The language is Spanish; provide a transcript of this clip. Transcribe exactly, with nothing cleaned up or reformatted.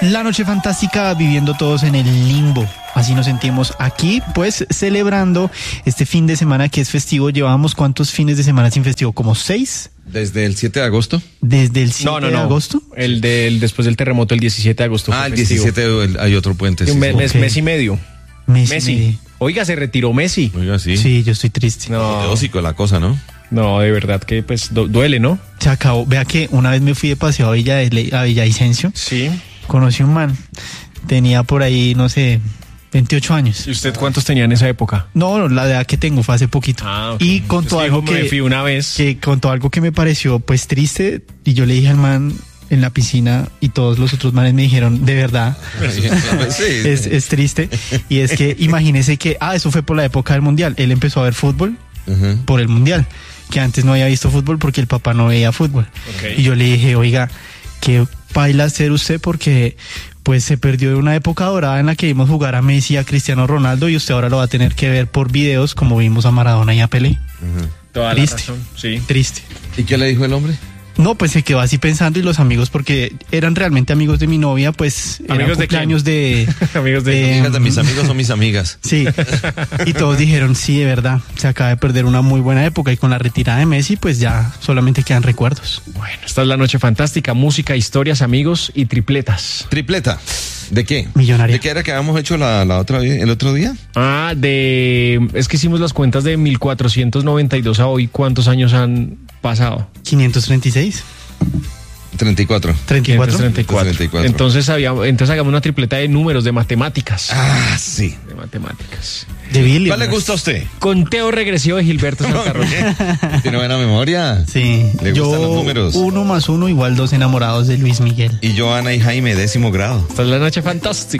La noche fantástica, viviendo todos en el limbo. Así nos sentimos aquí, pues celebrando este fin de semana que es festivo. Llevábamos ¿cuántos fines de semana sin festivo? ¿Como seis? ¿Desde el siete de agosto? ¿Desde el siete no, no, de no. agosto? El del después del terremoto, el diecisiete de agosto. Ah, el diecisiete el, hay otro puente. Sí, un mes, sí. mes, Okay. mes y medio. Messi. Messi. Messi. Oiga, se retiró Messi. Oiga, sí. Sí, yo estoy triste. No, Teósico la cosa, ¿no? no, de verdad que pues du- duele, ¿no? Se acabó. Vea que una vez me fui de paseo a, Villa de, a Villavicencio. Sí. Conocí un man. Tenía por ahí, no sé, veintiocho años. ¿Y usted cuántos tenía en esa época? No, no, la edad que tengo fue hace poquito. Ah, ok. Y contó Es que algo dijo, me que, fui una vez. que contó algo que me pareció pues triste. Y yo le dije al man en la piscina y todos los otros manes me dijeron, de verdad, Sí. es, es triste. Y es que imagínese que, ah, eso fue por la época del mundial. Él empezó a ver fútbol Ujú. por el mundial, que antes no había visto fútbol porque el papá no veía fútbol. Ok. Y yo le dije, oiga, qué paila ser usted porque pues se perdió de una época dorada en la que vimos jugar a Messi y a Cristiano Ronaldo y usted ahora lo va a tener que ver por videos como vimos a Maradona y a Pelé. Toda la Triste. razón, sí. Triste. ¿Y qué le dijo el hombre? No, pues se quedó así pensando y los amigos, porque eran realmente amigos de mi novia, pues eran ¿Amigos de cumpleaños de... Amigos de... de- Fíjate, mis amigos son mis amigas. Sí, y todos dijeron, sí, de verdad, se acaba de perder una muy buena época y con la retirada de Messi, pues ya solamente quedan recuerdos. Bueno, esta es la noche fantástica, música, historias, amigos y tripletas. Tripleta. ¿De qué? Millonaria. ¿De qué era que habíamos hecho la, la otra vez, el otro día? Ah, de... Es que hicimos las cuentas de mil cuatrocientos noventa y dos a hoy. ¿Cuántos años han pasado? quinientos treinta y seis, treinta y cuatro. treinta y cuatro. treinta y cuatro. treinta y cuatro. Entonces, había, entonces hagamos una tripleta de números, de matemáticas. Ah, sí. De matemáticas. De Billy. ¿Cuál le gusta a usted? Conteo regresivo de Gilberto Santa Rosa. Tiene buena memoria. Sí, Le yo gustan los números. uno más uno igual dos enamorados de Luis Miguel. Y Joana y Jaime, décimo grado. Esta es la noche fantástica.